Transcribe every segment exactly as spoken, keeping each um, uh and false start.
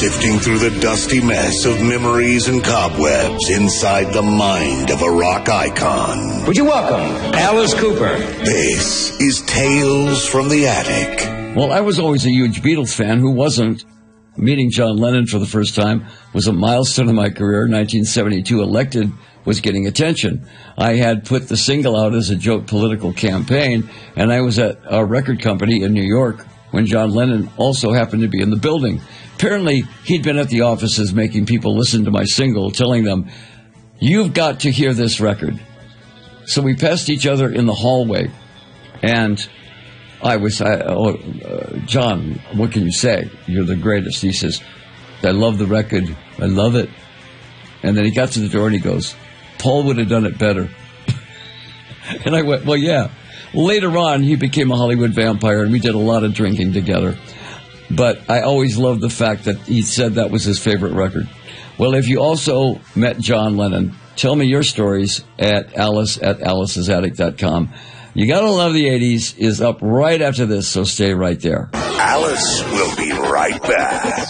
sifting through the dusty mess of memories and cobwebs inside the mind of a rock icon. Would you welcome Alice Cooper? This is Tales from the Attic. Well, I was always a huge Beatles fan. Who wasn't? Meeting John Lennon for the first time was a milestone in my career. nineteen seventy-two Elected was getting attention. I had put the single out as a joke political campaign, and I was at a record company in New York when John Lennon also happened to be in the building. Apparently, he'd been at the offices making people listen to my single, telling them, "You've got to hear this record." So we passed each other in the hallway, and I was, I, oh, uh, John, what can you say? You're the greatest. He says, "I love the record. I love it." And then he got to the door and he goes, "Paul would have done it better." And I went, well, yeah. Later on, he became a Hollywood vampire, and we did a lot of drinking together. But I always loved the fact that he said that was his favorite record. Well, if you also met John Lennon, tell me your stories at alice at alice's attic dot com. You Gotta Love the eighties is up right after this, so stay right there. Alice will be right back.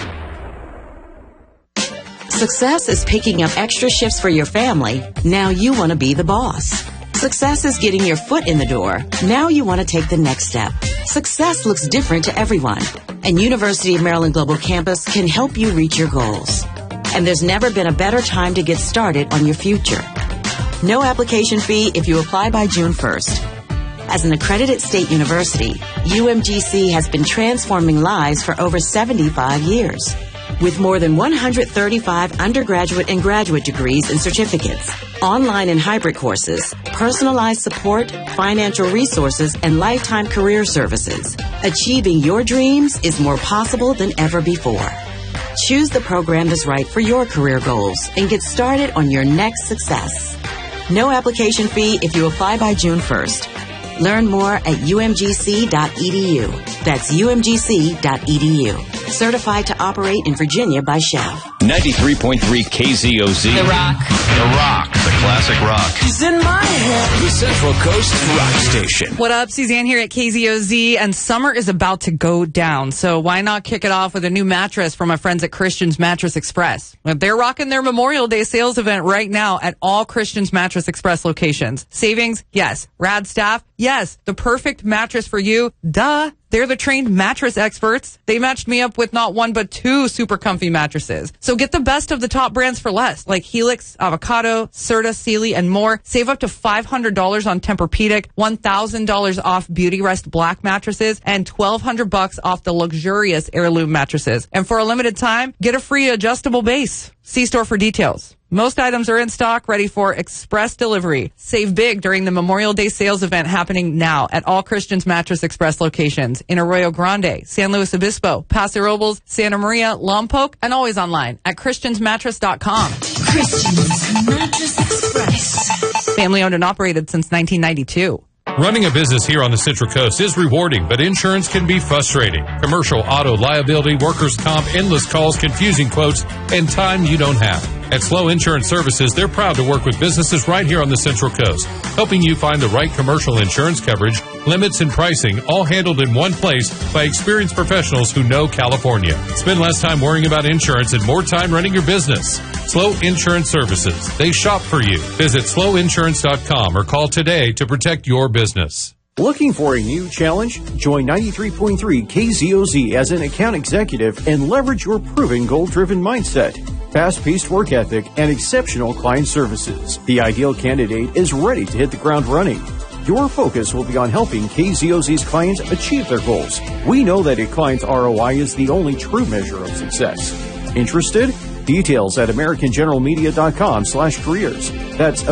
Success is picking up extra shifts for your family. Now you want to be the boss. Success is getting your foot in the door. Now you want to take the next step. Success looks different to everyone, and University of Maryland Global Campus can help you reach your goals. And there's never been a better time to get started on your future. No application fee if you apply by June first. As an accredited state university, U M G C has been transforming lives for over seventy-five years. With more than one hundred thirty-five undergraduate and graduate degrees and certificates, online and hybrid courses, personalized support, financial resources, and lifetime career services, achieving your dreams is more possible than ever before. Choose the program that's right for your career goals and get started on your next success. No application fee if you apply by June first. Learn more at U M G C dot E D U. That's U M G C dot E D U. Certified to operate in Virginia by Chef. ninety-three point three K Z O Z. The Rock. The Rock. The classic rock. He's in my head. The Central Coast Rock Station. What up? Suzanne here at K Z O Z, and summer is about to go down, so why not kick it off with a new mattress from my friends at Christian's Mattress Express? They're rocking their Memorial Day sales event right now at all Christian's Mattress Express locations. Savings? Yes. Rad staff? Yes. The perfect mattress for you? Duh. They're the trained mattress experts. They matched me up with not one but two super comfy mattresses. So get the best of the top brands for less, like Helix, Avocado, Serta, Sealy, and more. Save up to five hundred dollars on Tempur-Pedic, one thousand dollars off Beauty Rest Black mattresses, and twelve hundred bucks off the luxurious Heirloom mattresses. And for a limited time, get a free adjustable base. See store for details. Most items are in stock, ready for express delivery. Save big during the Memorial Day sales event happening now at all Christian's Mattress Express locations in Arroyo Grande, San Luis Obispo, Paso Robles, Santa Maria, Lompoc, and always online at christians mattress dot com. Christian's Mattress Express. Family owned and operated since nineteen ninety-two. Running a business here on the Central Coast is rewarding, but insurance can be frustrating. Commercial, auto, liability, workers' comp, endless calls, confusing quotes, and time you don't have. At Slow Insurance Services, they're proud to work with businesses right here on the Central Coast, helping you find the right commercial insurance coverage, limits, and pricing, all handled in one place by experienced professionals who know California. Spend less time worrying about insurance and more time running your business. Slow Insurance Services. They shop for you. Visit slow insurance dot com or call today to protect your business. Looking for a new challenge? Join ninety-three point three K Z O Z as an account executive and leverage your proven goal-driven mindset, fast-paced work ethic, and exceptional client services. The ideal candidate is ready to hit the ground running. Your focus will be on helping K Z O Z's clients achieve their goals. We know that a client's R O I is the only true measure of success. Interested? Details at american general media dot com slash careers. That's